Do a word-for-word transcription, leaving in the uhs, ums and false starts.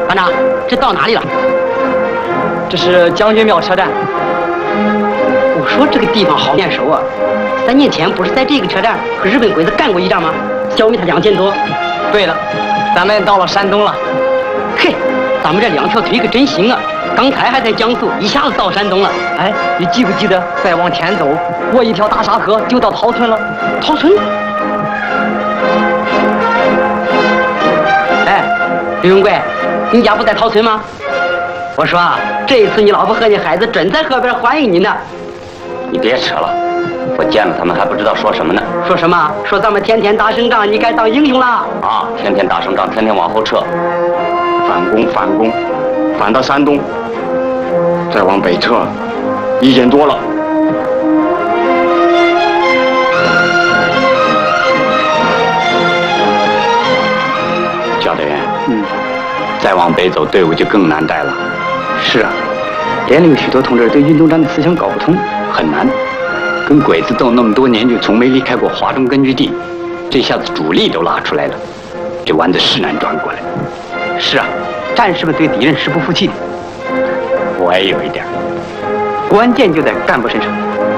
班长，这到哪里了？ 这是将军庙车站。 我说这个地方好眼熟啊！三年前不是在这个车站和日本鬼子干过一仗吗？消灭他两千多。 对了，咱们到了山东了。 嘿，咱们这两条腿可真行啊！刚才还在江苏，一下子到山东了。 哎，你记不记得再往前走，过一条大沙河就到陶村了？ 陶村？哎，刘永贵，你家不在陶村吗？我说啊，这一次你老婆和你孩子准在河边欢迎你呢。 你别扯了，我见了他们还不知道说什么呢。 说什么？说咱们天天打胜仗，你该当英雄了。 啊，天天打胜仗，天天往后撤，反攻反攻，反到山东，再往北撤，一年多了。教导员， 嗯， 再往北走，队伍就更难带了。 是啊，连里有许多同志对运动战的思想搞不通， 很难。跟鬼子斗那么多年，就从没离开过华中根据地，这下子主力都拉出来了，这弯子是难转过来。 是啊，战士们对敌人是不服气的。 我也有一点， 关键就在干部身上。